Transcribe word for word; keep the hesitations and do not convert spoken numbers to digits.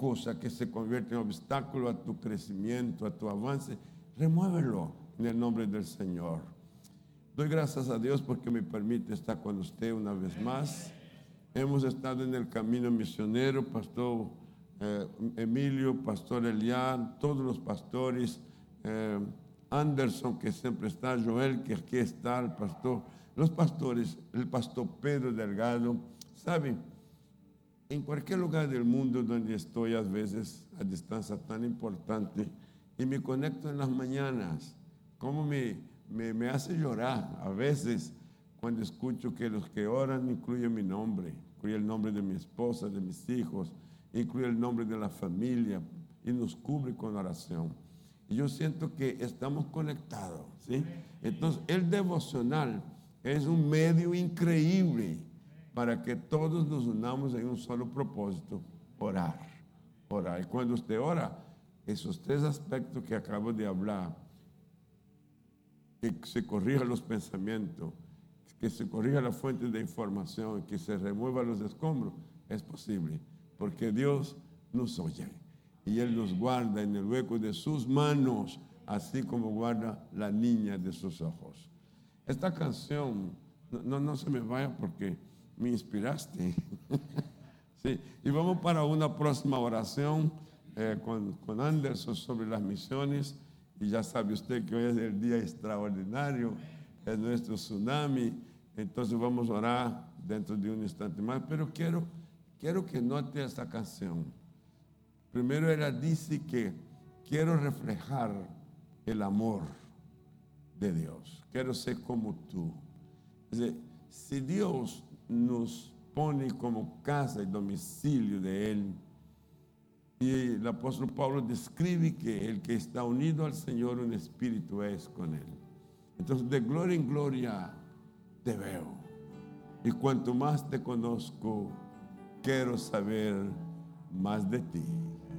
cosa que se convierte en obstáculo a tu crecimiento, a tu avance, remuévelo en el nombre del Señor. Doy gracias a Dios porque me permite estar con usted una vez más. Hemos estado en el camino misionero, Pastor eh, Emilio, Pastor Elian, todos los pastores, eh, Anderson, que siempre está, Joel, que aquí está, el pastor, los pastores, el pastor Pedro Delgado. Saben, en cualquier lugar del mundo donde estoy, a veces a distancia tan importante, y me conecto en las mañanas, como me, me, me hace llorar a veces cuando escucho que los que oran incluyen mi nombre, incluye el nombre de mi esposa, de mis hijos, incluye el nombre de la familia y nos cubre con oración. Y yo siento que estamos conectados, ¿sí? Entonces, el devocional es un medio increíble para que todos nos unamos en un solo propósito: orar, orar. Y cuando usted ora, esos tres aspectos que acabo de hablar, que se corrijan los pensamientos, que se corrija la fuente de información, que se remuevan los escombros, es posible, porque Dios nos oye y Él nos guarda en el hueco de sus manos, así como guarda la niña de sus ojos. Esta canción, no, no, no se me vaya porque me inspiraste. Sí, y vamos para una próxima oración eh, con, con Anderson sobre las misiones. Y ya sabe usted que hoy es el día extraordinario, es nuestro tsunami. Entonces vamos a orar dentro de un instante más. Pero quiero, quiero que note esta canción. Primero ella dice que quiero reflejar el amor de Dios. Quiero ser como tú. Es decir, si Dios nos pone como casa y domicilio de Él, y el apóstol Pablo describe que el que está unido al Señor, un espíritu es con Él. Entonces, de gloria en gloria te veo. Y cuanto más te conozco, quiero saber más de ti.